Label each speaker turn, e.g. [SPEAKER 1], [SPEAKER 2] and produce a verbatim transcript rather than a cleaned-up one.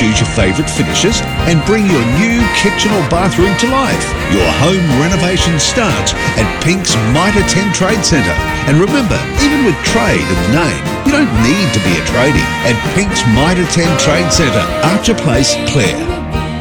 [SPEAKER 1] choose your favourite finishes and bring your new kitchen or bathroom to life. Your home renovation starts at Pink's Mitre ten Trade Centre. And remember, even with trade in the name, you don't need to be a tradie. At Pink's Mitre ten Trade Centre, Archer Place, Clare.